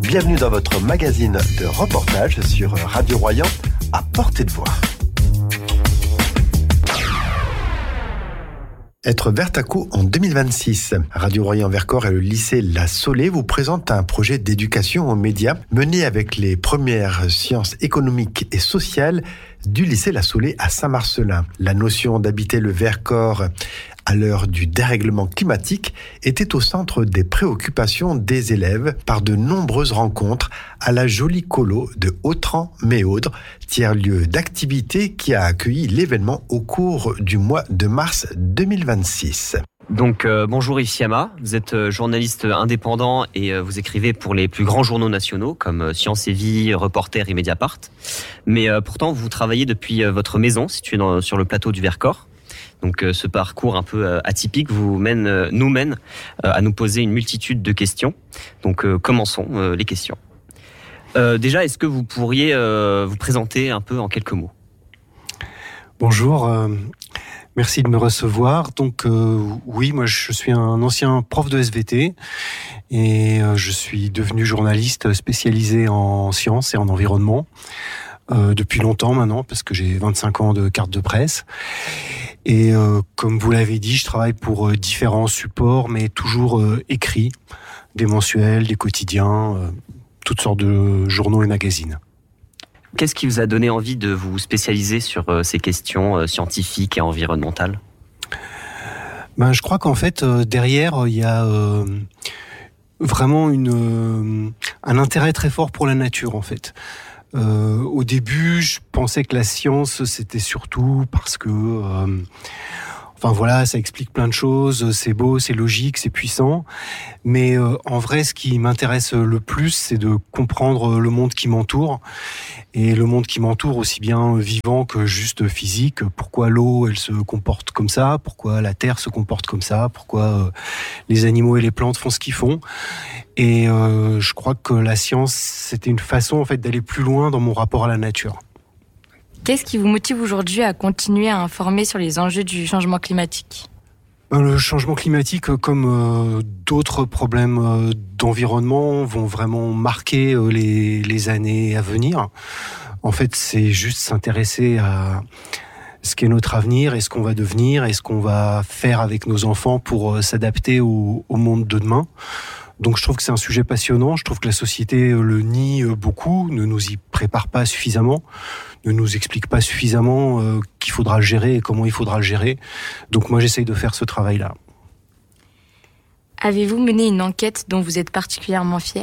Bienvenue dans votre magazine de reportage sur Radio Royan, à portée de voix. Être Vertaco en 2026. Radio Royan-Vercors et le lycée La Saulée vous présentent un projet d'éducation aux médias mené avec les premières sciences économiques et sociales du lycée La Saulée à Saint-Marcellin. La notion d'habiter le Vercors à l'heure du dérèglement climatique était au centre des préoccupations des élèves par de nombreuses rencontres à la jolie colo de Autran-Méaudre, tiers-lieu d'activité qui a accueilli l'événement au cours du mois de mars 2026. Donc bonjour Yves Siama, vous êtes journaliste indépendant et vous écrivez pour les plus grands journaux nationaux comme Science et Vie, Reporter et Mediapart. Mais pourtant vous travaillez depuis votre maison située sur le plateau du Vercors. Donc ce parcours un peu atypique nous mène à nous poser une multitude de questions. Donc commençons les questions. Déjà, est-ce que vous pourriez vous présenter un peu en quelques mots ? Bonjour, merci de me recevoir. Donc oui, moi je suis un ancien prof de SVT et je suis devenu journaliste spécialisé en sciences et en environnement depuis longtemps maintenant parce que j'ai 25 ans de carte de presse. Et comme vous l'avez dit, je travaille pour différents supports, mais toujours écrits, des mensuels, des quotidiens, toutes sortes de journaux et magazines. Qu'est-ce qui vous a donné envie de vous spécialiser sur ces questions scientifiques et environnementales ? Je crois qu'en fait, derrière, il y a vraiment un intérêt très fort pour la nature, en fait. Au début, je pensais que la science, c'était surtout parce que... ça explique plein de choses, c'est beau, c'est logique, c'est puissant. Mais en vrai, ce qui m'intéresse le plus, c'est de comprendre le monde qui m'entoure. Et le monde qui m'entoure, aussi bien vivant que juste physique. Pourquoi l'eau, elle se comporte comme ça ? Pourquoi la terre se comporte comme ça ? Pourquoi les animaux et les plantes font ce qu'ils font ? Et je crois que la science, c'était une façon en fait d'aller plus loin dans mon rapport à la nature. Qu'est-ce qui vous motive aujourd'hui à continuer à informer sur les enjeux du changement climatique ? Le changement climatique, comme d'autres problèmes d'environnement, vont vraiment marquer les années à venir. En fait, c'est juste s'intéresser à ce qu'est notre avenir et ce qu'on va devenir et ce qu'on va faire avec nos enfants pour s'adapter au monde de demain. Donc je trouve que c'est un sujet passionnant, je trouve que la société le nie beaucoup, ne nous y prépare pas suffisamment, ne nous explique pas suffisamment qu'il faudra le gérer et comment il faudra le gérer. Donc moi j'essaye de faire ce travail-là. Avez-vous mené une enquête dont vous êtes particulièrement fier ?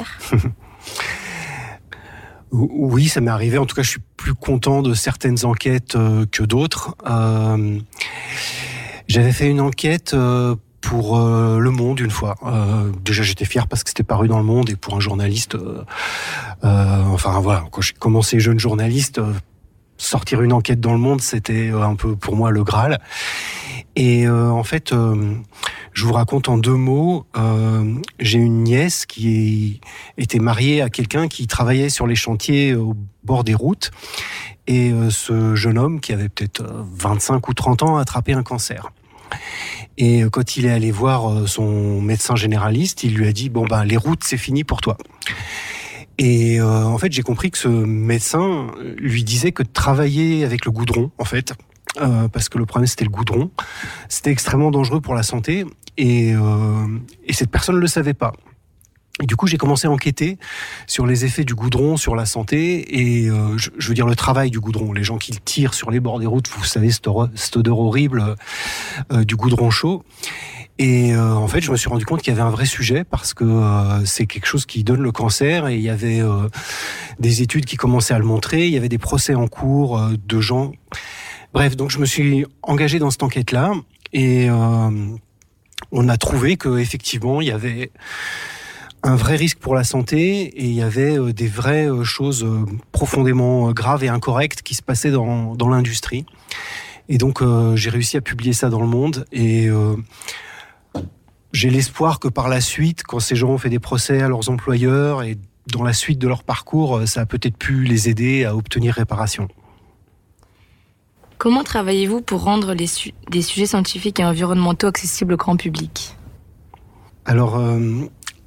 Oui, ça m'est arrivé. En tout cas, je suis plus content de certaines enquêtes que d'autres. J'avais fait une enquête... pour Le Monde une fois. Déjà j'étais fier parce que c'était paru dans Le Monde et pour un journaliste, quand j'ai commencé jeune journaliste, sortir une enquête dans Le Monde, c'était un peu pour moi le Graal. Et je vous raconte en 2 mots, j'ai une nièce qui était mariée à quelqu'un qui travaillait sur les chantiers au bord des routes. Et ce jeune homme, qui avait peut-être 25 ou 30 ans, a attrapé un cancer. Et quand il est allé voir son médecin généraliste, il lui a dit « les routes, c'est fini pour toi ». Et en fait, j'ai compris que ce médecin lui disait que travailler avec le goudron, en fait, parce que le problème c'était le goudron, c'était extrêmement dangereux pour la santé et cette personne ne le savait pas. Et du coup, j'ai commencé à enquêter sur les effets du goudron sur la santé et je veux dire le travail du goudron. Les gens qui le tirent sur les bords des routes, vous savez, cette odeur horrible du goudron chaud. Et en fait, je me suis rendu compte qu'il y avait un vrai sujet parce que c'est quelque chose qui donne le cancer et il y avait des études qui commençaient à le montrer. Il y avait des procès en cours de gens. Bref, donc je me suis engagé dans cette enquête-là et on a trouvé qu'effectivement, il y avait un vrai risque pour la santé et il y avait des vraies choses profondément graves et incorrectes qui se passaient dans l'industrie. Et donc j'ai réussi à publier ça dans Le Monde et j'ai l'espoir que par la suite, quand ces gens ont fait des procès à leurs employeurs et dans la suite de leur parcours, ça a peut-être pu les aider à obtenir réparation. Comment travaillez-vous pour rendre des sujets scientifiques et environnementaux accessibles au grand public ? Alors,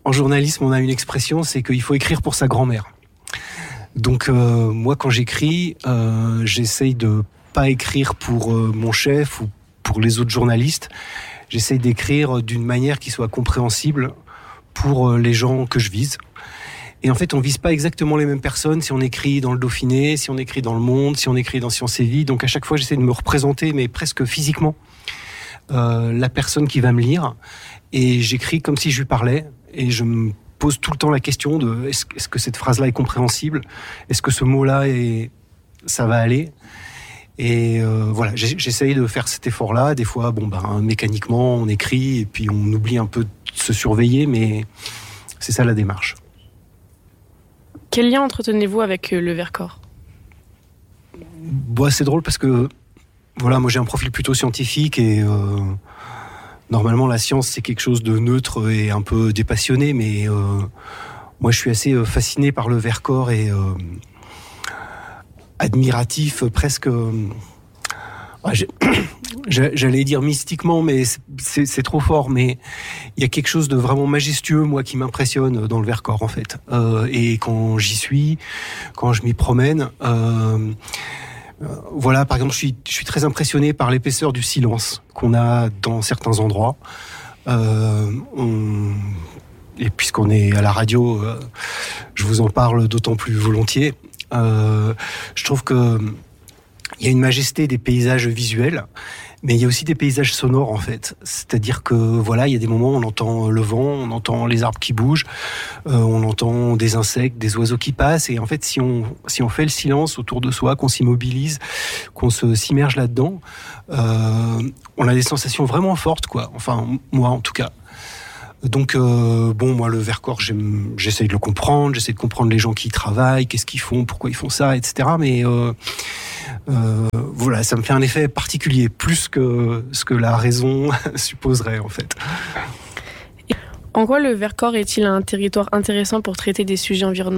En journalisme, on a une expression, c'est qu'il faut écrire pour sa grand-mère. Donc moi, quand j'écris, j'essaye de pas écrire pour mon chef ou pour les autres journalistes. J'essaye d'écrire d'une manière qui soit compréhensible pour les gens que je vise. Et en fait, on vise pas exactement les mêmes personnes si on écrit dans le Dauphiné, si on écrit dans Le Monde, si on écrit dans Science et Vie. Donc à chaque fois, j'essaie de me représenter, mais presque physiquement, la personne qui va me lire. Et j'écris comme si je lui parlais. Et je me pose tout le temps la question de est-ce que cette phrase-là est compréhensible ? Est-ce que ce mot-là, ça va aller ? Et voilà, j'essaye de faire cet effort-là. Des fois, mécaniquement, on écrit et puis on oublie un peu de se surveiller, mais c'est ça la démarche. Quel lien entretenez-vous avec le Vercors ? C'est drôle parce que voilà, moi j'ai un profil plutôt scientifique et normalement la science c'est quelque chose de neutre et un peu dépassionné, mais moi je suis assez fasciné par le Vercors et admiratif presque. J'allais dire mystiquement, mais c'est trop fort. Mais il y a quelque chose de vraiment majestueux, moi, qui m'impressionne dans le Vercors, en fait. Et quand j'y suis, quand je m'y promène, voilà, par exemple, je suis très impressionné par l'épaisseur du silence qu'on a dans certains endroits. Et puisqu'on est à la radio, je vous en parle d'autant plus volontiers. Je trouve que il y a une majesté des paysages visuels, mais il y a aussi des paysages sonores en fait. C'est-à-dire que voilà, il y a des moments où on entend le vent, on entend les arbres qui bougent, on entend des insectes, des oiseaux qui passent. Et en fait, si on fait le silence autour de soi, qu'on s'immobilise, qu'on s'immerge là-dedans, on a des sensations vraiment fortes, quoi. Enfin, moi en tout cas. Donc, moi, le Vercors, j'essaye de le comprendre, j'essaie de comprendre les gens qui y travaillent, qu'est-ce qu'ils font, pourquoi ils font ça, etc. Mais voilà, ça me fait un effet particulier, plus que ce que la raison supposerait, en fait. En quoi le Vercors est-il un territoire intéressant pour traiter des sujets environnementaux ?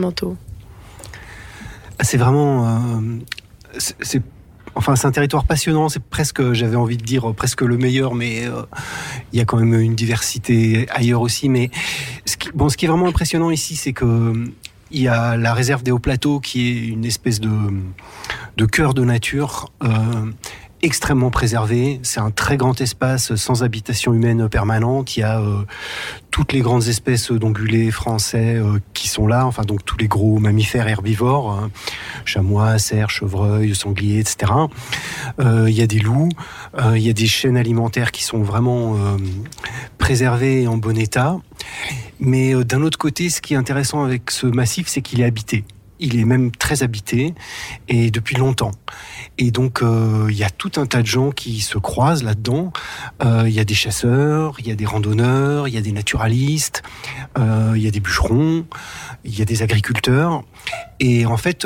C'est vraiment... c'est un territoire passionnant, c'est presque, j'avais envie de dire presque le meilleur, mais il y a quand même une diversité ailleurs aussi. Mais ce qui est vraiment impressionnant ici, c'est que il y a la réserve des Hauts-Plateaux qui est une espèce de cœur de nature extrêmement préservé. C'est un très grand espace sans habitation humaine permanente. Il y a toutes les grandes espèces d'ongulés français qui sont là, enfin donc tous les gros mammifères herbivores, chamois, cerfs, chevreuils, sangliers, etc. Il y a des loups, il y a des chaînes alimentaires qui sont vraiment préservées et en bon état. Mais d'un autre côté, ce qui est intéressant avec ce massif, c'est qu'il est habité. Il est même très habité, et depuis longtemps. Et donc, il y a tout un tas de gens qui se croisent là-dedans. Il y a des chasseurs, il y a des randonneurs, il y a des naturalistes, il y a des bûcherons, il y a des agriculteurs. Et en fait,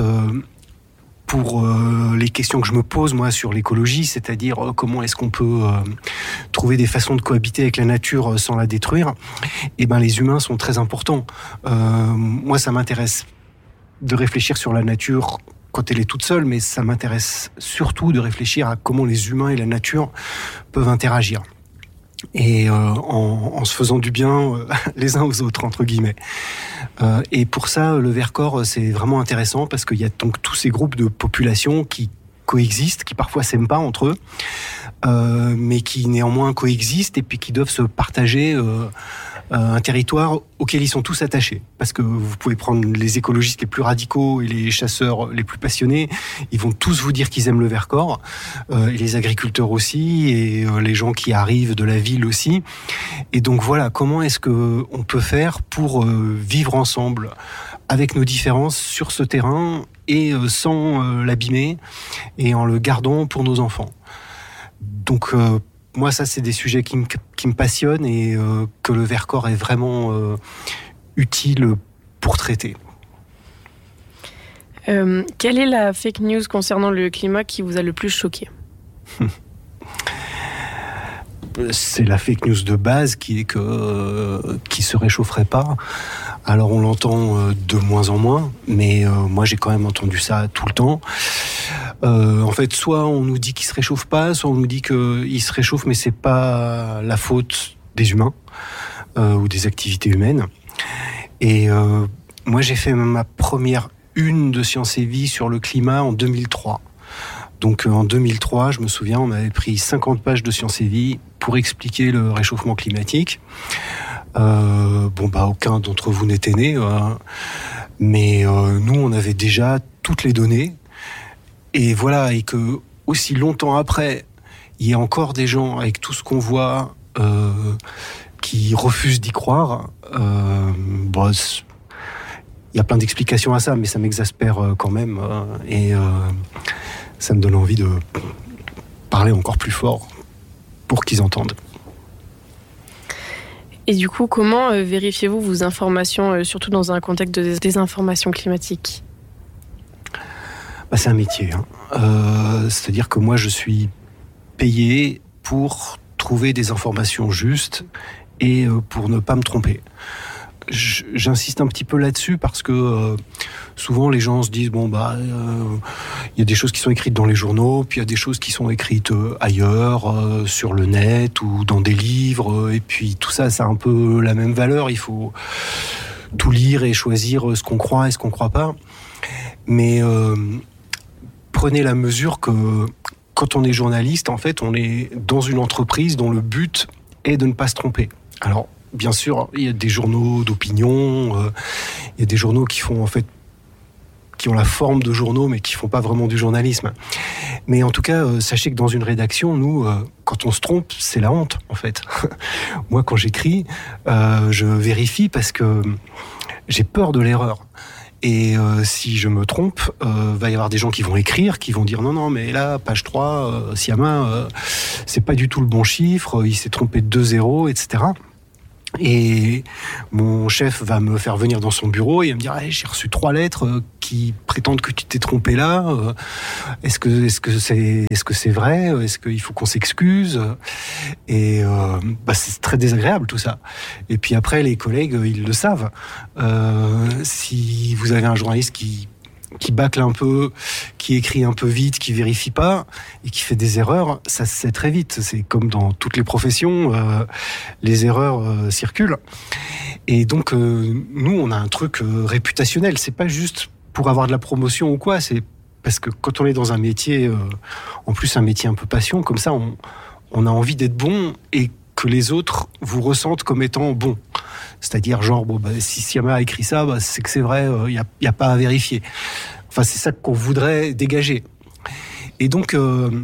pour les questions que je me pose, moi, sur l'écologie, c'est-à-dire comment est-ce qu'on peut trouver des façons de cohabiter avec la nature sans la détruire, les humains sont très importants. Moi, ça m'intéresse de réfléchir sur la nature quand elle est toute seule, mais ça m'intéresse surtout de réfléchir à comment les humains et la nature peuvent interagir. Et en se faisant du bien les uns aux autres, entre guillemets. Et pour ça, le Vercors, c'est vraiment intéressant parce qu'il y a donc tous ces groupes de populations qui coexistent, qui parfois s'aiment pas entre eux, mais qui néanmoins coexistent et puis qui doivent se partager un territoire auquel ils sont tous attachés. Parce que vous pouvez prendre les écologistes les plus radicaux et les chasseurs les plus passionnés, ils vont tous vous dire qu'ils aiment le Vercors, et les agriculteurs aussi, et les gens qui arrivent de la ville aussi. Et donc voilà, comment est-ce qu'on peut faire pour vivre ensemble avec nos différences sur ce terrain et sans l'abîmer et en le gardant pour nos enfants. Donc moi, ça, c'est des sujets qui me passionnent et que le Vercors est vraiment utile pour traiter. Quelle est la fake news concernant le climat qui vous a le plus choqué ? C'est la fake news de base qui est qui se réchaufferait pas. Alors on l'entend de moins en moins, mais moi j'ai quand même entendu ça tout le temps. En fait, soit on nous dit qu'il se réchauffe pas, soit on nous dit qu'il se réchauffe, mais c'est pas la faute des humains ou des activités humaines. Et moi, j'ai fait ma première une de Sciences et Vie sur le climat en 2003. Donc en 2003, je me souviens, on avait pris 50 pages de Sciences et Vie pour expliquer le réchauffement climatique. Aucun d'entre vous n'était né, mais nous, on avait déjà toutes les données. Et voilà, et que aussi longtemps après, il y a encore des gens avec tout ce qu'on voit qui refusent d'y croire. Il y a plein d'explications à ça, mais ça m'exaspère quand même. Et ça me donne envie de parler encore plus fort pour qu'ils entendent. Et du coup, comment vérifiez-vous vos informations, surtout dans un contexte de désinformation climatique ? C'est un métier. C'est-à-dire que moi, je suis payé pour trouver des informations justes et pour ne pas me tromper. J'insiste un petit peu là-dessus parce que souvent les gens se disent y a des choses qui sont écrites dans les journaux, puis il y a des choses qui sont écrites ailleurs, sur le net ou dans des livres, et puis tout ça, ça a un peu la même valeur. Il faut tout lire et choisir ce qu'on croit et ce qu'on croit pas. Mais prenez la mesure que quand on est journaliste, en fait, on est dans une entreprise dont le but est de ne pas se tromper. Alors, bien sûr, il y a des journaux d'opinion, il y a des journaux qui ont la forme de journaux, mais qui font pas vraiment du journalisme. Mais en tout cas, sachez que dans une rédaction, nous, quand on se trompe, c'est la honte, en fait. Moi, quand j'écris, je vérifie parce que j'ai peur de l'erreur. Et si je me trompe, va y avoir des gens qui vont écrire, qui vont dire non, mais là, page 3, Siama, c'est pas du tout le bon chiffre, il s'est trompé de 2 zéros, etc. Et mon chef va me faire venir dans son bureau et il va me dire j'ai reçu 3 lettres qui prétendent que tu t'es trompé là. Est-ce que c'est vrai? Est-ce qu'il faut qu'on s'excuse? Et c'est très désagréable tout ça. Et puis après les collègues ils le savent. Si vous avez un journaliste qui bâcle un peu, qui écrit un peu vite, qui vérifie pas et qui fait des erreurs, ça se sait très vite. C'est comme dans toutes les professions, les erreurs circulent. Et donc nous, on a un truc réputationnel. C'est pas juste pour avoir de la promotion ou quoi. C'est parce que quand on est dans un métier, en plus un métier un peu passion, comme ça, on a envie d'être bon et que les autres vous ressentent comme étant bon. C'est-à-dire genre si Siama a écrit ça, c'est que c'est vrai, il y a pas à vérifier. Enfin, c'est ça qu'on voudrait dégager. Et donc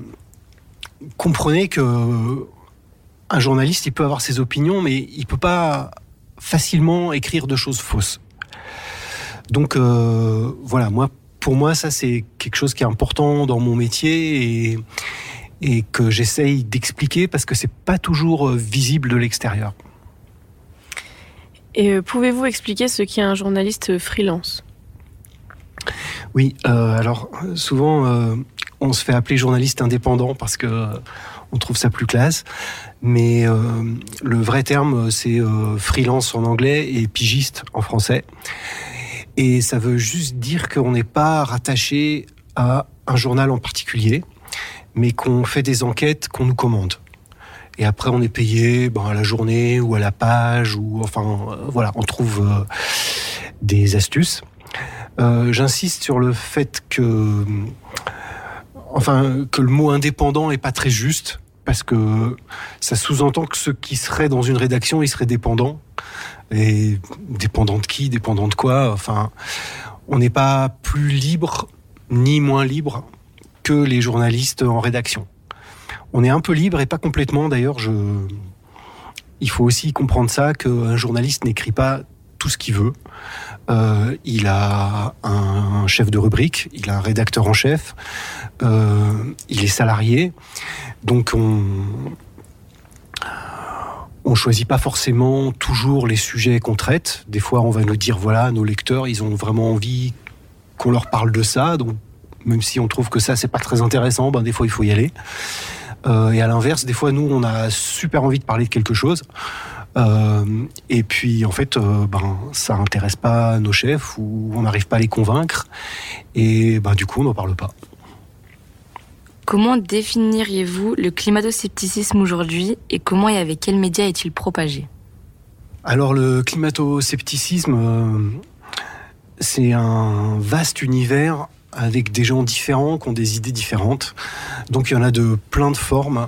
comprenez que un journaliste, il peut avoir ses opinions, mais il peut pas facilement écrire de choses fausses. Donc voilà, pour moi ça c'est quelque chose qui est important dans mon métier et que j'essaye d'expliquer parce que c'est pas toujours visible de l'extérieur. Et pouvez-vous expliquer ce qu'est un journaliste freelance ? Oui, alors souvent on se fait appeler journaliste indépendant parce que on trouve ça plus classe, mais le vrai terme c'est freelance en anglais et pigiste en français. Et ça veut juste dire qu'on n'est pas rattaché à un journal en particulier, mais qu'on fait des enquêtes qu'on nous commande. Et après, on est payé à la journée ou à la page, ou voilà, on trouve des astuces. J'insiste sur le fait que le mot indépendant est pas très juste, parce que ça sous-entend que ceux qui seraient dans une rédaction, ils seraient dépendants. Et dépendant de qui, dépendant de quoi, on n'est pas plus libre ni moins libre que les journalistes en rédaction. On est un peu libre et pas complètement d'ailleurs. Il faut aussi comprendre ça, qu'un journaliste n'écrit pas tout ce qu'il veut. Il a un chef de rubrique, il a un rédacteur en chef, il est salarié, donc on choisit pas forcément toujours les sujets qu'on traite. Des fois, on va nous dire voilà, nos lecteurs, ils ont vraiment envie qu'on leur parle de ça, donc même si on trouve que ça c'est pas très intéressant, des fois il faut y aller. Et à l'inverse, des fois nous on a super envie de parler de quelque chose, et puis en fait ça intéresse pas nos chefs ou on n'arrive pas à les convaincre, et du coup on n'en parle pas. Comment définiriez-vous le climato-scepticisme aujourd'hui et comment et avec quels médias est-il propagé ? Alors le climato-scepticisme, c'est un vaste univers avec des gens différents qui ont des idées différentes. Donc il y en a de plein de formes.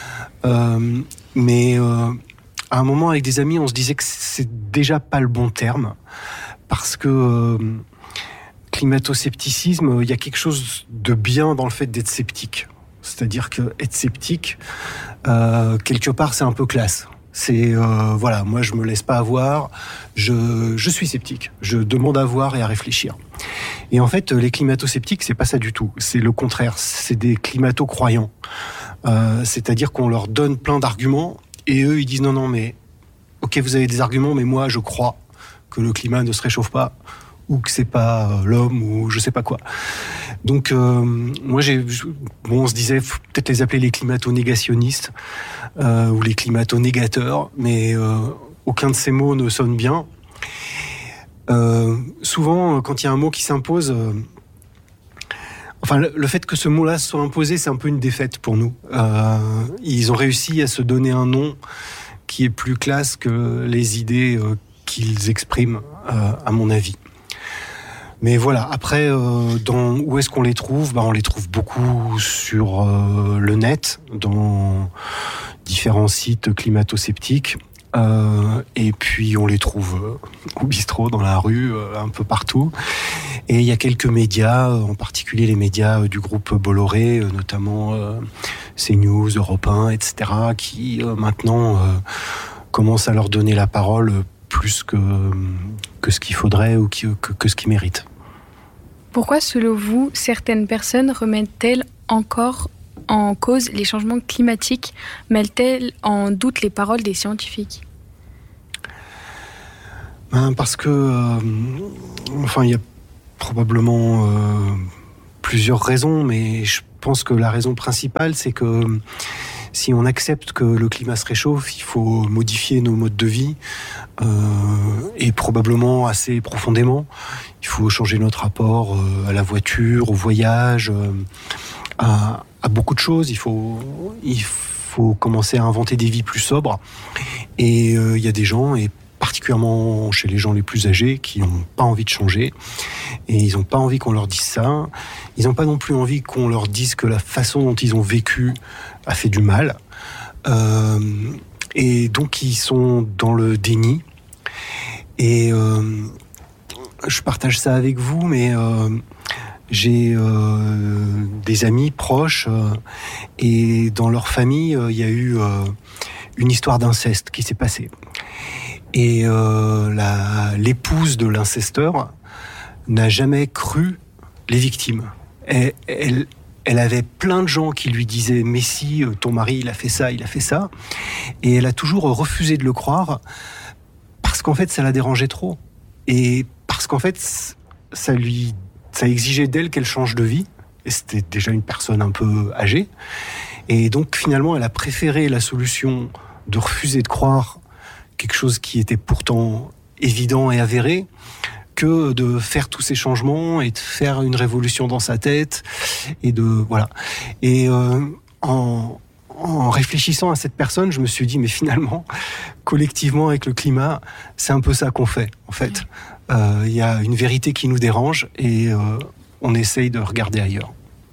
Mais à un moment avec des amis, on se disait que c'est déjà pas le bon terme. Parce que climato-scepticisme, il y a quelque chose de bien dans le fait d'être sceptique. C'est-à-dire que être sceptique, quelque part, c'est un peu classe. C'est voilà, moi je me laisse pas avoir, je suis sceptique, je demande à voir et à réfléchir. Et en fait, les climato-sceptiques, c'est pas ça du tout, c'est le contraire, c'est des climato-croyants. C'est-à-dire qu'on leur donne plein d'arguments et eux ils disent non mais ok vous avez des arguments mais moi je crois que le climat ne se réchauffe pas ou que c'est pas l'homme ou je sais pas quoi. Donc moi on se disait faut peut-être les appeler les climato-négationnistes ou les climato-négateurs, mais aucun de ces mots ne sonne bien. Souvent quand il y a un mot qui s'impose, enfin le fait que ce mot-là soit imposé, c'est un peu une défaite pour nous. Ils ont réussi à se donner un nom qui est plus classe que les idées qu'ils expriment, à mon avis. Mais voilà, après, où est-ce qu'on les trouve ? On les trouve beaucoup sur le net, dans différents sites climato-sceptiques. Et puis on les trouve au bistrot, dans la rue, un peu partout. Et il y a quelques médias, en particulier les médias du groupe Bolloré, notamment CNews, Europe 1, etc., qui maintenant commencent à leur donner la parole plus que ce qu'il faudrait ou que ce qu'ils méritent. Pourquoi, selon vous, certaines personnes remettent-elles encore en cause les changements climatiques, mettent-elles en doute les paroles des scientifiques ? Parce que, il y a probablement plusieurs raisons, mais je pense que la raison principale, c'est que si on accepte que le climat se réchauffe, il faut modifier nos modes de vie, et probablement assez profondément. Il faut changer notre rapport à la voiture, au voyage, à beaucoup de choses. Il faut commencer à inventer des vies plus sobres. Et il y a des gens, et particulièrement chez les gens les plus âgés, qui n'ont pas envie de changer. Et ils n'ont pas envie qu'on leur dise ça. Ils n'ont pas non plus envie qu'on leur dise que la façon dont ils ont vécu a fait du mal. Et donc ils sont dans le déni. Et je partage ça avec vous, mais j'ai des amis proches, et dans leur famille, il y a eu une histoire d'inceste qui s'est passée. Et l'épouse de l'incesteur n'a jamais cru les victimes. Elle avait plein de gens qui lui disaient « Mais si, ton mari, il a fait ça. » Et elle a toujours refusé de le croire parce qu'en fait, ça la dérangeait trop. Et parce qu'en fait, ça exigeait d'elle qu'elle change de vie. Et c'était déjà une personne un peu âgée. Et donc, finalement, elle a préféré la solution de refuser de croire quelque chose qui était pourtant évident et avéré, que de faire tous ces changements et de faire une révolution dans sa tête. Et voilà. Et en réfléchissant à cette personne, je me suis dit, mais finalement, collectivement avec le climat, c'est un peu ça qu'on fait, en fait. Il y a une vérité qui nous dérange et on essaye de regarder ailleurs.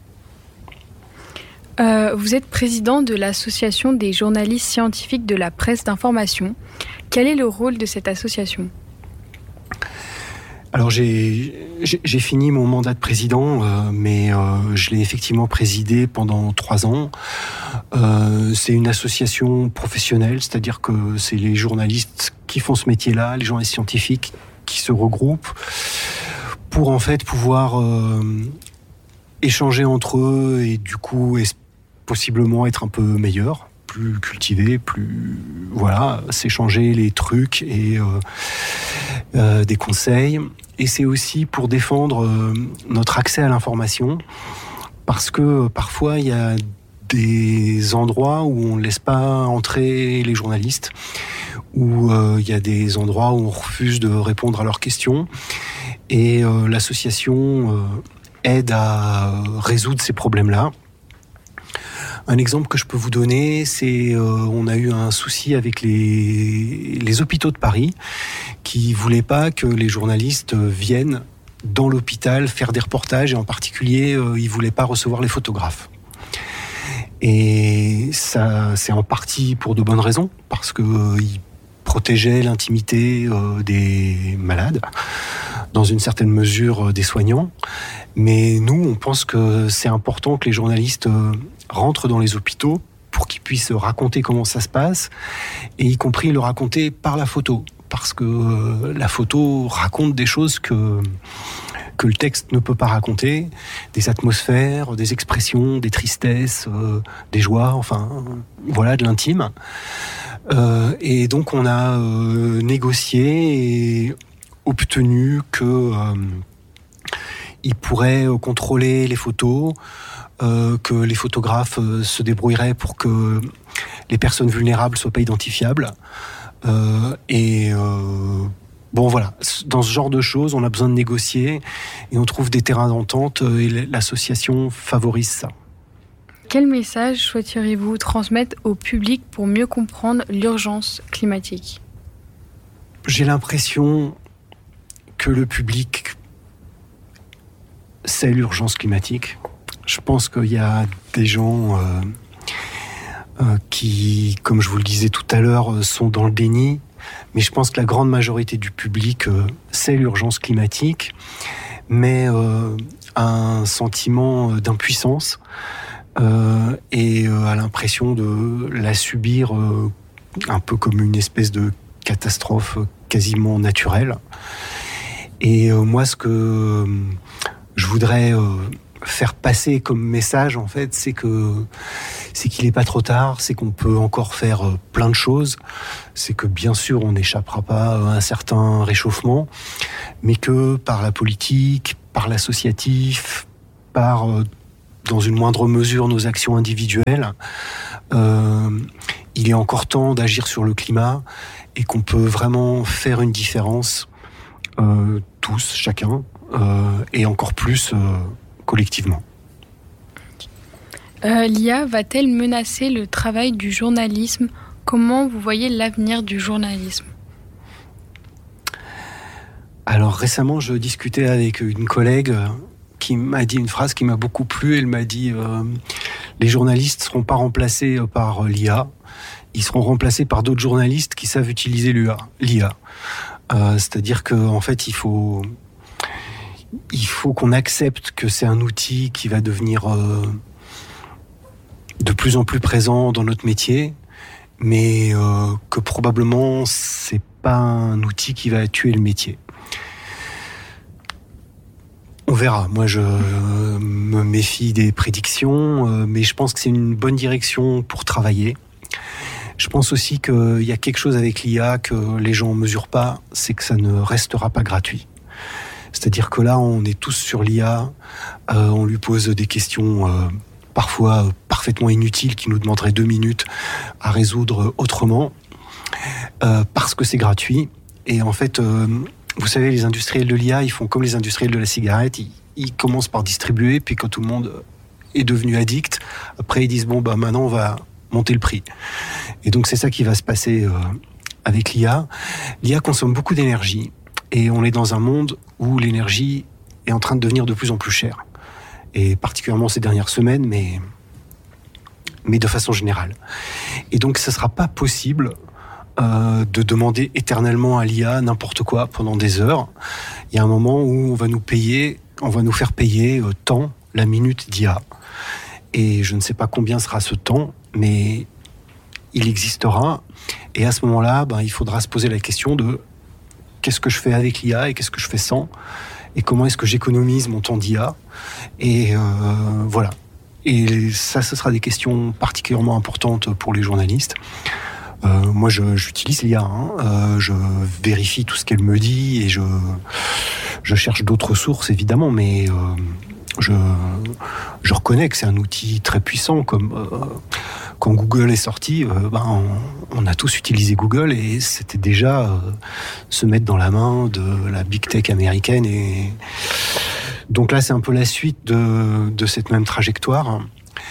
Vous êtes président de l'Association des journalistes scientifiques de la presse d'information. Quel est le rôle de cette association ? Alors j'ai fini mon mandat de président, mais je l'ai effectivement présidé pendant 3 ans. C'est une association professionnelle, c'est-à-dire que c'est les journalistes qui font ce métier-là, les journalistes scientifiques qui se regroupent pour en fait pouvoir échanger entre eux et du coup possiblement être un peu meilleurs, plus cultivés, s'échanger les trucs et des conseils. Et c'est aussi pour défendre notre accès à l'information, parce que parfois il y a des endroits où on ne laisse pas entrer les journalistes, où il y a des endroits où on refuse de répondre à leurs questions. Et l'association aide à résoudre ces problèmes-là. Un exemple que je peux vous donner, c'est on a eu un souci avec les hôpitaux de Paris qui voulaient pas que les journalistes viennent dans l'hôpital faire des reportages, et en particulier, ils voulaient pas recevoir les photographes. Et ça, c'est en partie pour de bonnes raisons, parce que ils protégeaient l'intimité des malades, dans une certaine mesure des soignants. Mais nous, on pense que c'est important que les journalistes rentrent dans les hôpitaux pour qu'ils puissent raconter comment ça se passe, et y compris le raconter par la photo, parce que la photo raconte des choses que le texte ne peut pas raconter, des atmosphères, des expressions, des tristesses, des joies, enfin, voilà, de l'intime. Et donc on a négocié et obtenu que ils pourraient contrôler les photos, que les photographes se débrouilleraient pour que les personnes vulnérables soient pas identifiables. Bon voilà, dans ce genre de choses, on a besoin de négocier et on trouve des terrains d'entente et l'association favorise ça. Quel message souhaiteriez-vous transmettre au public pour mieux comprendre l'urgence climatique ? J'ai l'impression que le public sait l'urgence climatique. Je pense qu'il y a des gens qui, comme je vous le disais tout à l'heure, sont dans le déni. Mais je pense que la grande majorité du public sait l'urgence climatique, mais a un sentiment d'impuissance et a l'impression de la subir un peu comme une espèce de catastrophe quasiment naturelle. Et moi, ce que je voudrais faire passer comme message, en fait, c'est qu'il n'est pas trop tard, c'est qu'on peut encore faire plein de choses, c'est que bien sûr on n'échappera pas à un certain réchauffement, mais que par la politique, par l'associatif, par dans une moindre mesure nos actions individuelles, il est encore temps d'agir sur le climat et qu'on peut vraiment faire une différence, tous, chacun, et encore plus collectivement. L'IA va-t-elle menacer le travail du journalisme ? Comment vous voyez l'avenir du journalisme ? Alors récemment, je discutais avec une collègue qui m'a dit une phrase qui m'a beaucoup plu. Elle m'a dit les journalistes ne seront pas remplacés par l'IA, ils seront remplacés par d'autres journalistes qui savent utiliser l'IA. C'est-à-dire qu'en fait, il faut qu'on accepte que c'est un outil qui va devenir de plus en plus présent dans notre métier, mais que probablement c'est pas un outil qui va tuer le métier. On verra. Moi, je me méfie des prédictions, mais je pense que c'est une bonne direction pour travailler. Je pense aussi qu'il y a quelque chose avec l'IA que les gens ne mesurent pas, c'est que ça ne restera pas gratuit. C'est-à-dire que là, on est tous sur l'IA, on lui pose des questions parfois parfaitement inutiles qui nous demanderaient 2 minutes à résoudre autrement, parce que c'est gratuit. Et en fait, vous savez, les industriels de l'IA, ils font comme les industriels de la cigarette, ils commencent par distribuer, puis quand tout le monde est devenu addict, après ils disent bon, bah maintenant on va monter le prix. Et donc c'est ça qui va se passer avec l'IA. L'IA consomme beaucoup d'énergie. Et on est dans un monde où l'énergie est en train de devenir de plus en plus chère. Et particulièrement ces dernières semaines, mais de façon générale. Et donc, ce ne sera pas possible de demander éternellement à l'IA n'importe quoi pendant des heures. Il y a un moment où on va nous faire payer tant la minute d'IA. Et je ne sais pas combien sera ce temps, mais il existera. Et à ce moment-là, il faudra se poser la question de qu'est-ce que je fais avec l'IA et qu'est-ce que je fais sans ? Et comment est-ce que j'économise mon temps d'IA ? Et voilà. Et ça, ce sera des questions particulièrement importantes pour les journalistes. Moi, j'utilise l'IA. Je vérifie tout ce qu'elle me dit et je cherche d'autres sources, évidemment, mais je reconnais que c'est un outil très puissant, comme quand Google est sorti, on a tous utilisé Google et c'était déjà se mettre dans la main de la big tech américaine. Et donc là, c'est un peu la suite de cette même trajectoire.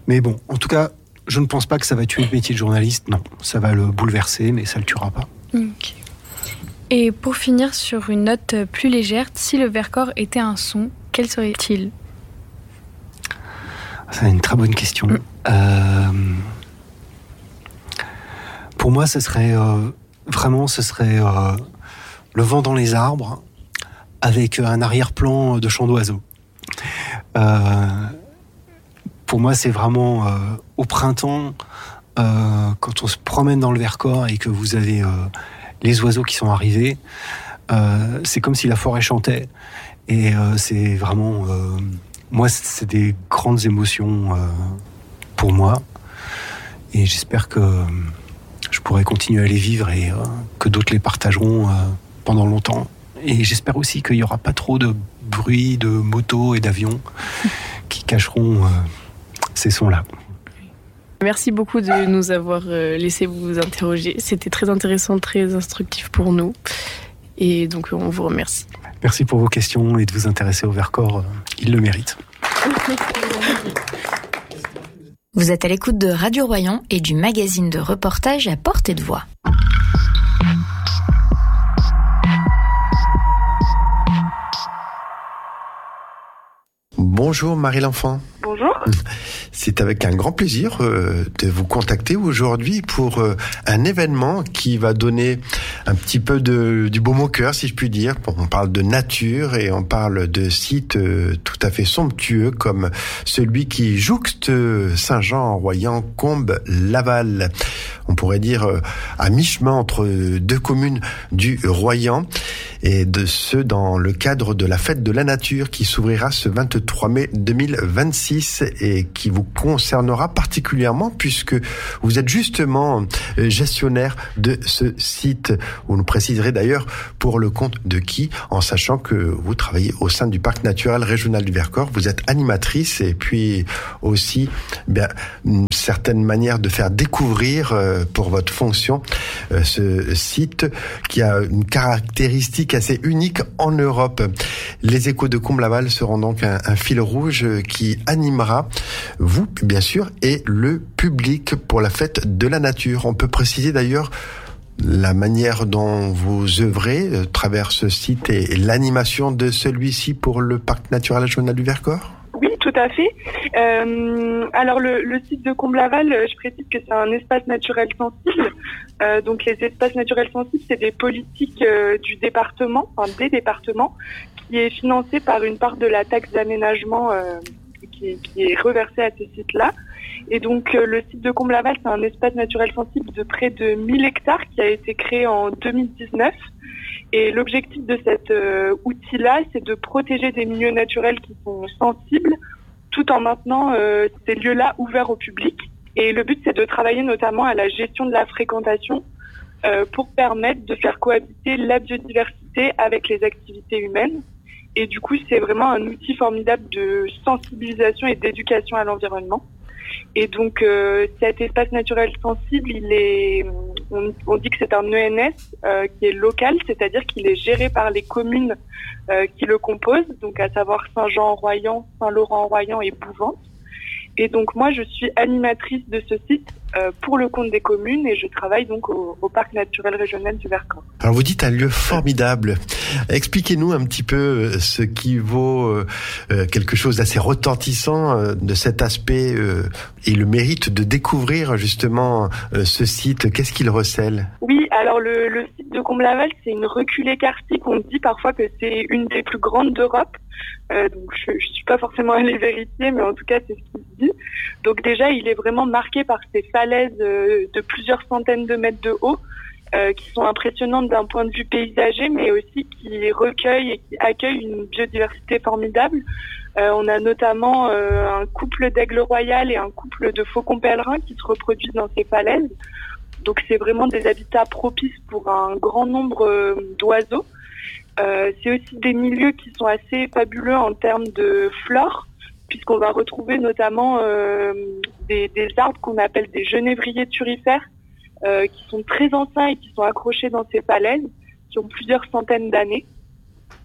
Mais bon, en tout cas, je ne pense pas que ça va tuer le métier de journaliste. Non, ça va le bouleverser, mais ça le tuera pas. Okay. Et pour finir sur une note plus légère, si le Vercors était un son, quel serait-il ? C'est une très bonne question. Pour moi, ce serait le vent dans les arbres avec un arrière-plan de chant d'oiseaux. Pour moi, c'est vraiment au printemps, quand on se promène dans le Vercors et que vous avez les oiseaux qui sont arrivés, c'est comme si la forêt chantait. Et c'est vraiment... moi, c'est des grandes émotions pour moi. Et j'espère que je pourrai continuer à les vivre et que d'autres les partageront pendant longtemps. Et j'espère aussi qu'il n'y aura pas trop de bruit de motos et d'avions qui cacheront ces sons-là. Merci beaucoup de nous avoir laissé vous interroger. C'était très intéressant, très instructif pour nous. Et donc, on vous remercie. Merci pour vos questions et de vous intéresser au Vercors. Il le mérite. Vous êtes à l'écoute de Radio Royan et du magazine de reportage à portée de voix. Bonjour Marie L'Enfant. Bonjour. C'est avec un grand plaisir de vous contacter aujourd'hui pour un événement qui va donner un petit peu du baume au cœur, si je puis dire. On parle de nature et on parle de sites tout à fait somptueux comme celui qui jouxte Saint-Jean-en-Royan, Combes, Laval. On pourrait dire à mi-chemin entre deux communes du Royan, et de ce dans le cadre de la fête de la nature qui s'ouvrira ce 23 mai 2026 et qui vous concernera particulièrement puisque vous êtes justement gestionnaire de ce site. Vous nous préciserez d'ailleurs pour le compte de qui, en sachant que vous travaillez au sein du Parc naturel régional du Vercors, vous êtes animatrice et puis aussi une certaine manière de faire découvrir pour votre fonction ce site qui a une caractéristique assez unique en Europe. Les échos de Combes-Laval seront donc un fil rouge qui animera vous, bien sûr, et le public pour la fête de la nature. On peut préciser d'ailleurs la manière dont vous œuvrez à travers ce site et l'animation de celui-ci pour le Parc naturel régional du Vercors ? Oui, tout à fait. Alors le site de Combes-Laval, je précise que c'est un espace naturel sensible. Donc les espaces naturels sensibles, c'est des politiques du département, enfin des départements, qui est financé par une part de la taxe d'aménagement qui est reversée à ces sites-là. Et donc le site de Combes-Laval, c'est un espace naturel sensible de près de 1000 hectares qui a été créé en 2019. Et l'objectif de cet outil-là, c'est de protéger des milieux naturels qui sont sensibles, tout en maintenant ces lieux-là ouverts au public. Et le but, c'est de travailler notamment à la gestion de la fréquentation pour permettre de faire cohabiter la biodiversité avec les activités humaines. Et du coup, c'est vraiment un outil formidable de sensibilisation et d'éducation à l'environnement. Et donc, cet espace naturel sensible, on dit que c'est un ENS qui est local, c'est-à-dire qu'il est géré par les communes qui le composent, donc à savoir Saint-Jean-en-Royan, Saint-Laurent-en-Royan et Bouvante. Et donc moi, je suis animatrice de ce site pour le compte des communes et je travaille donc au Parc naturel régional du Vercors. Alors vous dites un lieu formidable. Expliquez-nous un petit peu ce qui vaut quelque chose d'assez retentissant de cet aspect et le mérite de découvrir justement ce site. Qu'est-ce qu'il recèle ? Oui, alors le site de Combes-Laval, c'est une reculée karstique. On dit parfois que c'est une des plus grandes d'Europe. Donc je suis pas forcément allée vérifier, mais en tout cas c'est ce qui se dit. Donc déjà il est vraiment marqué par ces falaises de plusieurs centaines de mètres de haut qui sont impressionnantes d'un point de vue paysager, mais aussi qui recueillent et qui accueillent une biodiversité formidable. On a notamment un couple d'aigles royales et un couple de faucons pèlerins qui se reproduisent dans ces falaises. Donc c'est vraiment des habitats propices pour un grand nombre d'oiseaux. C'est aussi des milieux qui sont assez fabuleux en termes de flore, puisqu'on va retrouver notamment des arbres qu'on appelle des genévriers turifères, qui sont très anciens et qui sont accrochés dans ces falaises, qui ont plusieurs centaines d'années.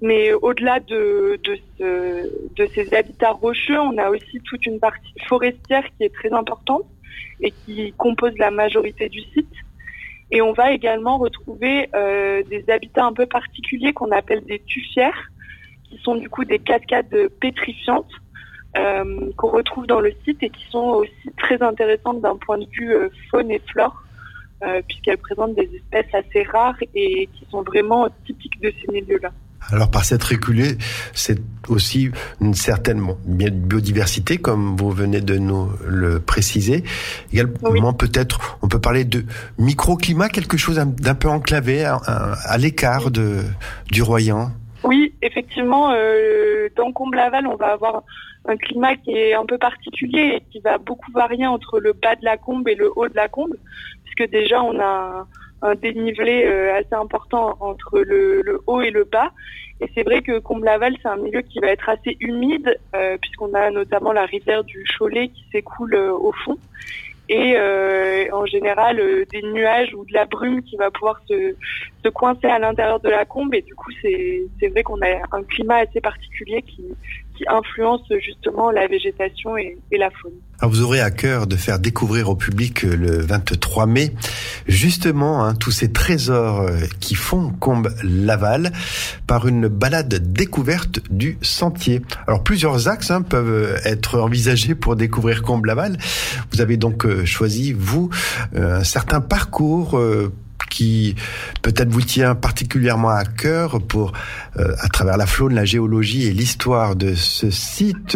Mais au-delà de ces habitats rocheux, on a aussi toute une partie forestière qui est très importante et qui compose la majorité du site. Et on va également retrouver des habitats un peu particuliers qu'on appelle des tufières, qui sont du coup des cascades pétrifiantes qu'on retrouve dans le site et qui sont aussi très intéressantes d'un point de vue faune et flore, puisqu'elles présentent des espèces assez rares et qui sont vraiment typiques de ces milieux-là. Alors par cette reculée, c'est aussi une certaine biodiversité, comme vous venez de nous le préciser. Également, peut-être, on peut parler de microclimat, quelque chose d'un peu enclavé, à l'écart du Royan. Oui, effectivement, dans Comble-Laval, on va avoir un climat qui est un peu particulier et qui va beaucoup varier entre le bas de la Combe et le haut de la Combe, puisque déjà on a un dénivelé assez important entre le haut et le bas. Et c'est vrai que Comble-Laval, c'est un milieu qui va être assez humide, puisqu'on a notamment la rivière du Cholet qui s'écoule au fond. Et en général, des nuages ou de la brume qui va pouvoir se coincer à l'intérieur de la Combe. Et du coup, c'est vrai qu'on a un climat assez particulier qui influence justement la végétation et la faune. Alors vous aurez à cœur de faire découvrir au public le 23 mai justement tous ces trésors qui font Comble-Laval par une balade découverte du sentier. Alors plusieurs axes peuvent être envisagés pour découvrir Comble-Laval. Vous avez donc choisi, vous, un certain parcours qui peut-être vous tient particulièrement à cœur pour, à travers la faune, la géologie et l'histoire de ce site,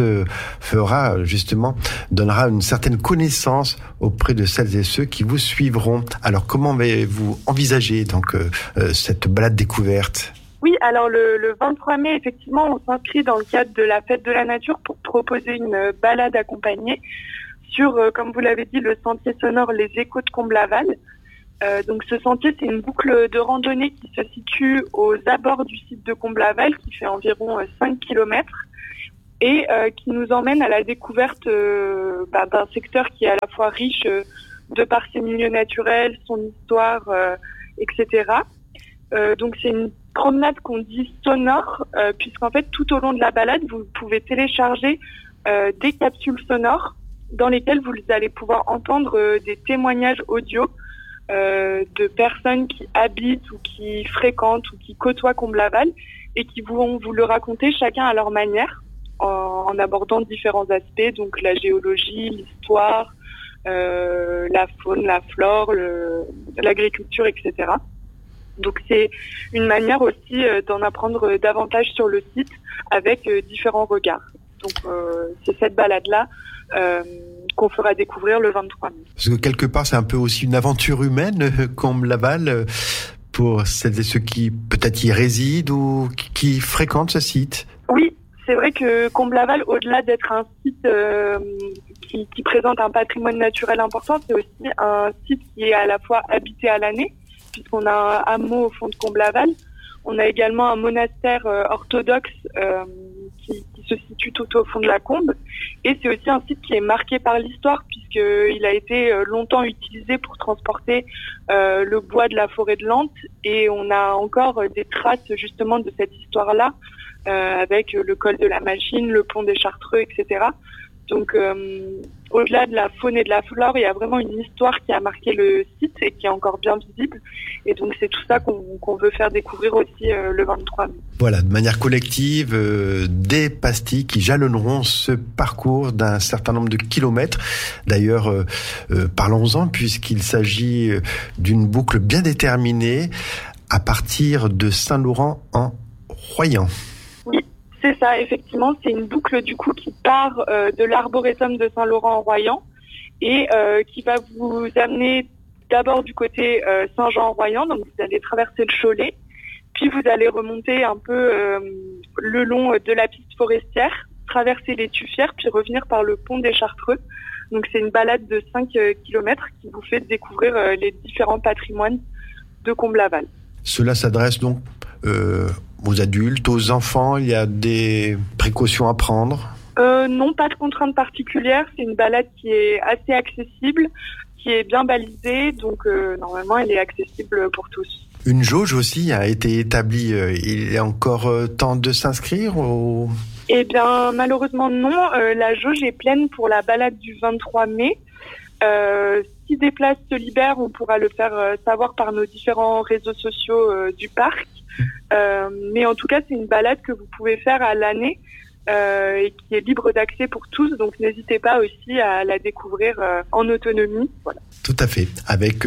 donnera une certaine connaissance auprès de celles et ceux qui vous suivront. Alors comment avez-vous envisagé donc cette balade découverte ? Oui, alors le 23 mai, effectivement, on s'inscrit dans le cadre de la Fête de la Nature pour proposer une balade accompagnée sur, comme vous l'avez dit, le sentier sonore Les Échos de Comble-Laval. Donc ce sentier, c'est une boucle de randonnée qui se situe aux abords du site de Comble-Laval, qui fait environ 5 km, et qui nous emmène à la découverte d'un secteur qui est à la fois riche de par ses milieux naturels, son histoire, etc. Donc c'est une promenade qu'on dit sonore, puisqu'en fait tout au long de la balade, vous pouvez télécharger des capsules sonores dans lesquelles vous allez pouvoir entendre des témoignages audio de personnes qui habitent ou qui fréquentent ou qui côtoient Comble-Laval et qui vont vous le raconter chacun à leur manière en abordant différents aspects, donc la géologie, l'histoire, la faune, la flore, l'agriculture, etc. Donc c'est une manière aussi d'en apprendre davantage sur le site avec différents regards. Donc c'est cette balade-là qu'on fera découvrir le 23 mai. Parce que quelque part, c'est un peu aussi une aventure humaine, Comble-Laval, pour celles et ceux qui peut-être y résident ou qui fréquentent ce site. Oui, c'est vrai que Comble-Laval, au-delà d'être un site qui présente un patrimoine naturel important, c'est aussi un site qui est à la fois habité à l'année, puisqu'on a un hameau au fond de Comble-Laval. On a également un monastère orthodoxe qui se situe tout au fond de la Combe. Et c'est aussi un site qui est marqué par l'histoire, puisqu'il a été longtemps utilisé pour transporter le bois de la forêt de Lente. Et on a encore des traces justement de cette histoire-là, avec le col de la Machine, le pont des Chartreux, etc. Donc, au-delà de la faune et de la flore, il y a vraiment une histoire qui a marqué le site et qui est encore bien visible. Et donc, c'est tout ça qu'on veut faire découvrir aussi le 23 mai. Voilà, de manière collective, des pastilles qui jalonneront ce parcours d'un certain nombre de kilomètres. D'ailleurs, parlons-en, puisqu'il s'agit d'une boucle bien déterminée à partir de Saint-Laurent en Royan. C'est ça, effectivement, c'est une boucle du coup qui part de l'arboretum de Saint-Laurent en Royan et qui va vous amener d'abord du côté Saint-Jean en Royan, donc vous allez traverser le Cholet, puis vous allez remonter un peu le long de la piste forestière, traverser les Tufières, puis revenir par le pont des Chartreux. Donc c'est une balade de 5 km qui vous fait découvrir les différents patrimoines de Comble-Laval. Cela s'adresse donc aux adultes, aux enfants, il y a des précautions à prendre ? Non, pas de contraintes particulières. C'est une balade qui est assez accessible, qui est bien balisée, donc normalement elle est accessible pour tous. Une jauge aussi a été établie. Il est encore temps de s'inscrire ou... Eh bien, malheureusement, non. La jauge est pleine pour la balade du 23 mai. Si des places se libèrent, on pourra le faire savoir par nos différents réseaux sociaux du parc. Mais en tout cas, c'est une balade que vous pouvez faire à l'année et qui est libre d'accès pour tous. Donc, n'hésitez pas aussi à la découvrir en autonomie. Voilà. Tout à fait. Avec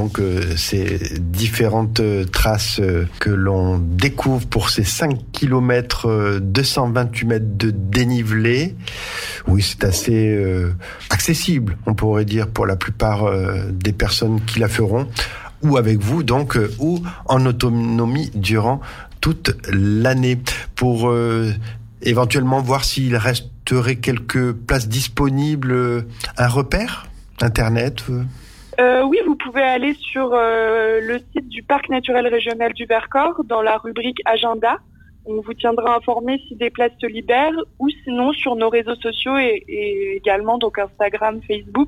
ces différentes traces que l'on découvre pour ces 5 km 228 mètres de dénivelé. Oui, c'est assez accessible, on pourrait dire, pour la plupart des personnes qui la feront. Ou avec vous, donc, ou en autonomie durant toute l'année. Pour éventuellement voir s'il resterait quelques places disponibles, un repère Internet Oui, vous pouvez aller sur le site du Parc naturel régional du Vercors dans la rubrique Agenda. On vous tiendra informé si des places se libèrent ou sinon sur nos réseaux sociaux et également donc Instagram, Facebook.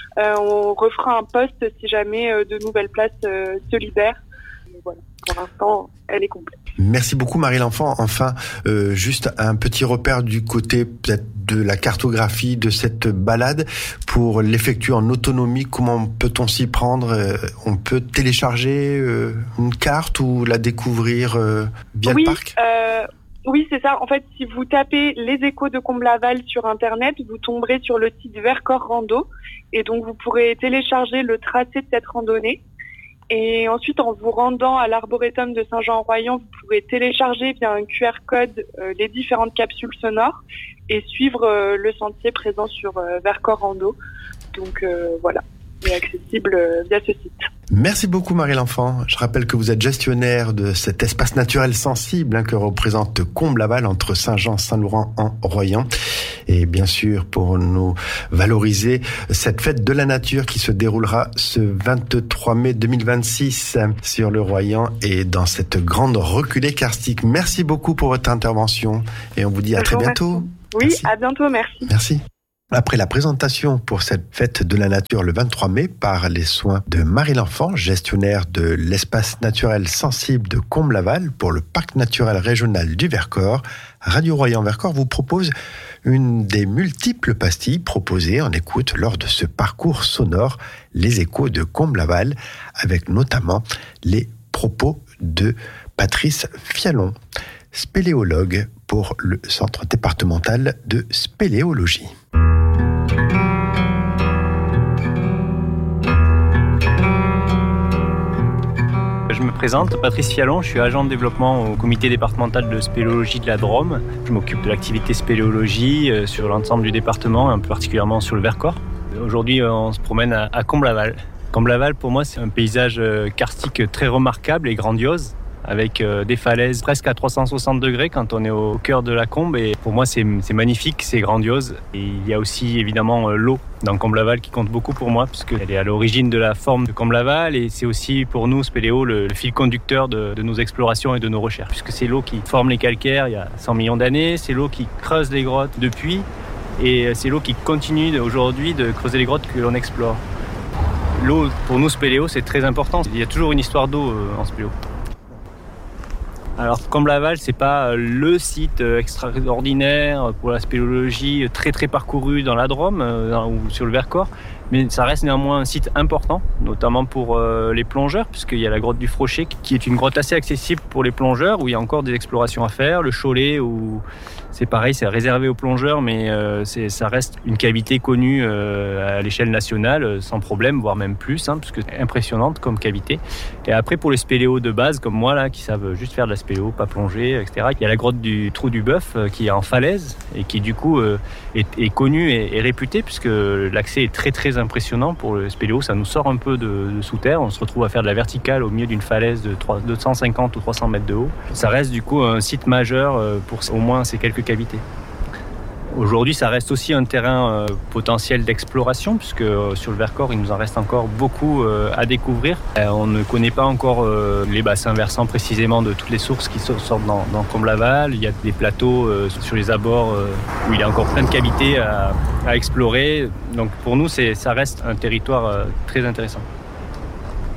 On refera un post si jamais de nouvelles places se libèrent. Voilà. Pour l'instant, elle est complète. Merci beaucoup Marie L'Enfant. Enfin, juste un petit repère du côté peut-être de la cartographie de cette balade. Pour l'effectuer en autonomie, comment peut-on s'y prendre ? On peut télécharger une carte ou la découvrir via le parc ? Oui, c'est ça. En fait, si vous tapez les échos de Comblaval sur Internet, vous tomberez sur le site Vercors Rando. Et donc, vous pourrez télécharger le tracé de cette randonnée. Et ensuite, en vous rendant à l'arboretum de Saint-Jean-en-Royans, vous pourrez télécharger via un QR code les différentes capsules sonores et suivre le sentier présent sur Vercors Rando. Donc voilà, il est accessible via ce site. Merci beaucoup Marie L'Enfant. Je rappelle que vous êtes gestionnaire de cet espace naturel sensible que représente Comblaval entre Saint-Jean, Saint-Laurent-en-Royans. Et bien sûr, pour nous valoriser cette fête de la nature qui se déroulera ce 23 mai 2026 sur le Royan et dans cette grande reculée karstique. Merci beaucoup pour votre intervention et on vous dit à très bientôt. Oui, merci. À bientôt, merci. Merci. Après la présentation pour cette fête de la nature le 23 mai par les soins de Marie L'Enfant, gestionnaire de l'espace naturel sensible de Comblaval pour le parc naturel régional du Vercors, Radio Royan Vercors vous propose une des multiples pastilles proposées en écoute lors de ce parcours sonore, les échos de Comblaval, avec notamment les propos de Patrice Fialon, spéléologue pour le Centre départemental de spéléologie. Je me présente, Patrice Fialon, je suis agent de développement au comité départemental de spéléologie de la Drôme. Je m'occupe de l'activité spéléologie sur l'ensemble du département, un peu particulièrement sur le Vercors. Aujourd'hui, on se promène à Comblaval. Comblaval, pour moi, c'est un paysage karstique très remarquable et grandiose, avec des falaises presque à 360 degrés quand on est au cœur de la Combe. Et pour moi, c'est magnifique, c'est grandiose. Et il y a aussi évidemment l'eau dans Comblaval qui compte beaucoup pour moi, puisqu'elle est à l'origine de la forme de Comblaval. Et c'est aussi pour nous, spéléo, le fil conducteur de nos explorations et de nos recherches. Puisque c'est l'eau qui forme les calcaires il y a 100 millions d'années, c'est l'eau qui creuse les grottes depuis, et c'est l'eau qui continue aujourd'hui de creuser les grottes que l'on explore. L'eau, pour nous, spéléo, c'est très important. Il y a toujours une histoire d'eau en spéléo. Alors Comblaval, c'est pas le site extraordinaire pour la spéléologie très très parcouru dans la Drôme ou sur le Vercors, mais ça reste néanmoins un site important, notamment pour les plongeurs, puisqu'il y a la grotte du Frochet qui est une grotte assez accessible pour les plongeurs, où il y a encore des explorations à faire, le Cholet où c'est pareil, c'est réservé aux plongeurs, mais ça reste une cavité connue à l'échelle nationale, sans problème, voire même plus, puisque c'est impressionnante comme cavité. Et après, pour les spéléos de base, comme moi, là, qui savent juste faire de la spéléo, pas plonger, etc., il y a la grotte du Trou du Bœuf, qui est en falaise, et qui, du coup, est connue et réputée, puisque l'accès est très, très impressionnant pour le spéléo. Ça nous sort un peu de sous terre. On se retrouve à faire de la verticale au milieu d'une falaise de 250 ou 300 mètres de haut. Ça reste, du coup, un site majeur pour au moins ces quelques cavités. Aujourd'hui, ça reste aussi un terrain potentiel d'exploration, puisque sur le Vercors, il nous en reste encore beaucoup à découvrir. On ne connaît pas encore les bassins versants précisément de toutes les sources qui sortent dans Comblaval. Il y a des plateaux sur les abords où il y a encore plein de cavités à explorer. Donc pour nous, ça reste un territoire très intéressant.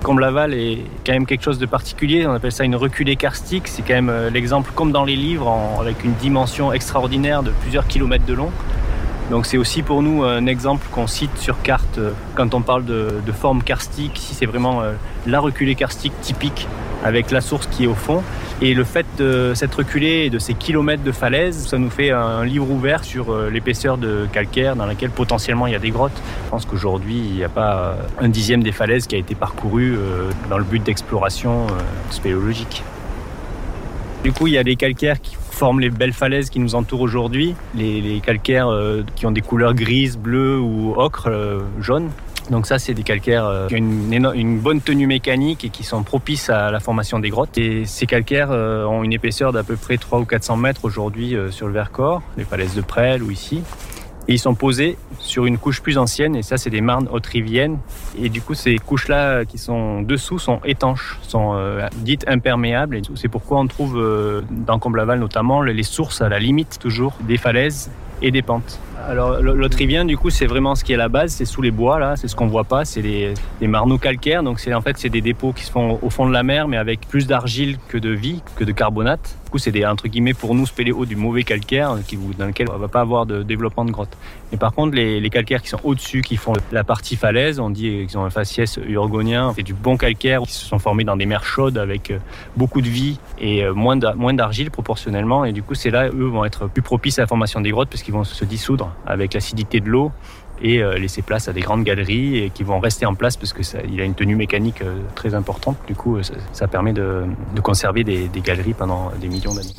Comble-Laval est quand même quelque chose de particulier. On appelle ça une reculée karstique. C'est quand même l'exemple, comme dans les livres, avec une dimension extraordinaire de plusieurs kilomètres de long. Donc c'est aussi pour nous un exemple qu'on cite sur carte quand on parle de forme karstique. Ici, c'est vraiment la reculée karstique typique avec la source qui est au fond. Et le fait de cette reculée et de ces kilomètres de falaise, ça nous fait un livre ouvert sur l'épaisseur de calcaire dans laquelle potentiellement il y a des grottes. Je pense qu'aujourd'hui, il n'y a pas un dixième des falaises qui a été parcouru dans le but d'exploration spéléologique. Du coup, il y a les calcaires qui forment les belles falaises qui nous entourent aujourd'hui. Les calcaires qui ont des couleurs grises, bleues ou ocre, jaune. Donc ça, c'est des calcaires qui ont une bonne tenue mécanique et qui sont propices à la formation des grottes. Et ces calcaires ont une épaisseur d'à peu près 300 ou 400 mètres aujourd'hui sur le Vercors, les falaises de Presles ou ici. Et ils sont posés sur une couche plus ancienne, et ça, c'est des marnes haute-riviennes. Et du coup, ces couches-là qui sont dessous sont étanches, sont dites imperméables. Et c'est pourquoi on trouve dans Comble-Laval notamment les sources à la limite toujours des falaises et des pentes. Alors l'Haute-Rivien, du coup, c'est vraiment ce qui est la base, c'est sous les bois, là, c'est ce qu'on voit pas, c'est les marneaux calcaires. Donc c'est des dépôts qui se font au fond de la mer, mais avec plus d'argile que de vie, que de carbonate. Du coup, c'est entre guillemets pour nous spéléos du mauvais calcaire dans lequel on va pas avoir de développement de grotte. Mais par contre, les calcaires qui sont au-dessus, qui font la partie falaise, on dit qu'ils ont un faciès urgonien, c'est du bon calcaire qui se sont formés dans des mers chaudes avec beaucoup de vie et moins d'argile proportionnellement. Et du coup, c'est là, eux vont être plus propices à la formation des grottes parce qu'ils vont se dissoudre avec l'acidité de l'eau et laisser place à des grandes galeries et qui vont rester en place parce qu'il a une tenue mécanique très importante. Du coup, ça permet de conserver des galeries pendant des millions d'années.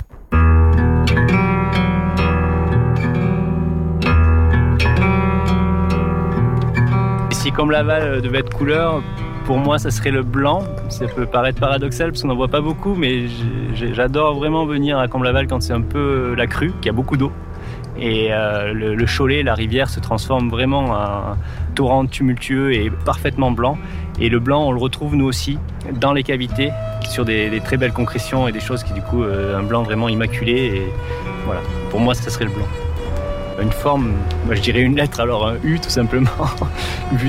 Si Comble-Laval devait être couleur, pour moi, ça serait le blanc. Ça peut paraître paradoxal parce qu'on n'en voit pas beaucoup, mais j'adore vraiment venir à Comble-Laval quand c'est un peu la crue, qu'il y a beaucoup d'eau. Et le Cholet, la rivière, se transforme vraiment en un torrent tumultueux et parfaitement blanc. Et le blanc, on le retrouve nous aussi dans les cavités, sur des très belles concrétions et des choses qui, du coup, un blanc vraiment immaculé. Et voilà, pour moi, ça serait le blanc. Une forme, moi je dirais une lettre, alors un U tout simplement.